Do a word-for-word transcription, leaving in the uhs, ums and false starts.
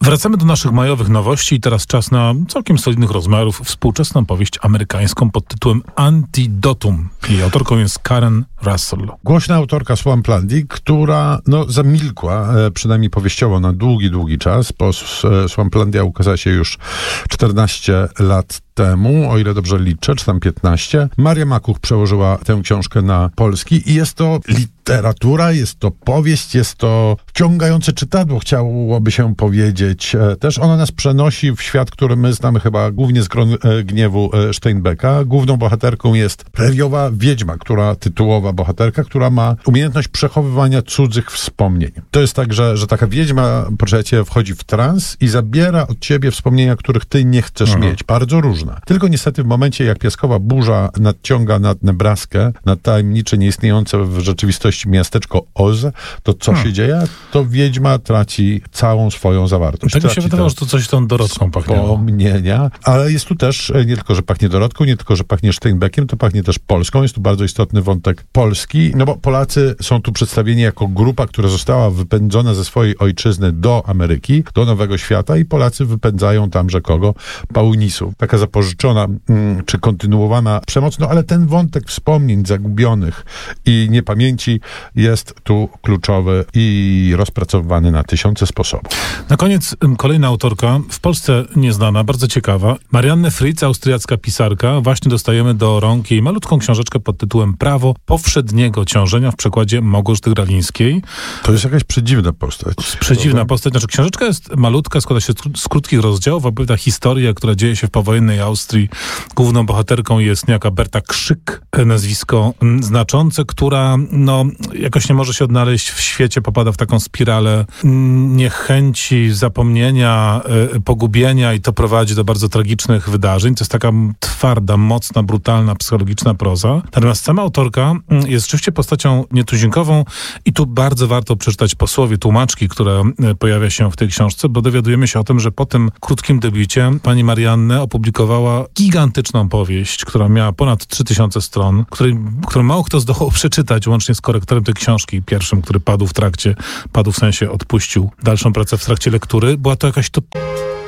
Wracamy do naszych majowych nowości i teraz czas na całkiem solidnych rozmiarów współczesną powieść amerykańską pod tytułem Antidotum. Jej autorką jest Karen Russell. Głośna autorka Swamplandii, która no, zamilkła, e, przynajmniej powieściowo, na długi, długi czas, bo e, Swamplandia ukazała się już czternaście lat temu, o ile dobrze liczę, czy tam piętnaście. Maria Makuch przełożyła tę książkę na polski i jest to literatura, jest to powieść, jest to wciągające czytadło, chciałoby się powiedzieć. Też ona nas przenosi w świat, który my znamy chyba głównie z Gron gniewu Steinbecka. Główną bohaterką jest preriowa wiedźma, która tytułowa bohaterka, która ma umiejętność przechowywania cudzych wspomnień. To jest tak, że, że taka wiedźma, proszę cię, wchodzi w trans i zabiera od ciebie wspomnienia, których ty nie chcesz Aha. mieć. Bardzo różne. Tylko niestety w momencie, jak piaskowa burza nadciąga nad Nebraskę, nad tajemnicze, nieistniejące w rzeczywistości miasteczko Oz, to co hmm. się dzieje? To wiedźma traci całą swoją zawartość. Tak mi się wydawało, że to coś tą Dorotką pachniało. Wspomnienia, ale jest tu też nie tylko, że pachnie Dorotką, nie tylko, że pachnie Steinbeckiem, to pachnie też Polską. Jest tu bardzo istotny wątek polski, no bo Polacy są tu przedstawieni jako grupa, która została wypędzona ze swojej ojczyzny do Ameryki, do Nowego Świata i Polacy wypędzają tamże kogo? Paunisów. Taka zapożyczona mm, czy kontynuowana przemoc, no ale ten wątek wspomnień zagubionych i niepamięci jest tu kluczowy i rozpracowywany na tysiące sposobów. Na koniec kolejna autorka, w Polsce nieznana, bardzo ciekawa. Marianne Fritz, austriacka pisarka. Właśnie dostajemy do rąk jej malutką książeczkę pod tytułem Prawo powszedniego ciążenia w przekładzie Małgorzaty Gralińskiej. To jest jakaś przedziwna postać. Przedziwna postać. Znaczy książeczka jest malutka, składa się z krótkich rozdziałów, opowiada historię, która dzieje się w powojennej Austrii. Główną bohaterką jest niejaka Berta Krzyk, nazwisko znaczące, która no, jakoś nie może się odnaleźć w świecie, popada w taką spiralę niechęci, zapomnienia, pogubienia i to prowadzi do bardzo tragicznych wydarzeń. To jest taka twarda, mocna, brutalna, psychologiczna proza. Natomiast sama autorka jest rzeczywiście postacią nietuzinkową i tu bardzo warto przeczytać posłowie tłumaczki, która pojawia się w tej książce, bo dowiadujemy się o tym, że po tym krótkim debiucie pani Marianne opublikowała gigantyczną powieść, która miała ponad trzy tysiące stron, której, którą mało kto zdołał przeczytać, łącznie z korektorem tej książki, pierwszym, który padł w trakcie, padł w sensie odpuścił dalszą pracę w trakcie lektury. Była to jakaś to...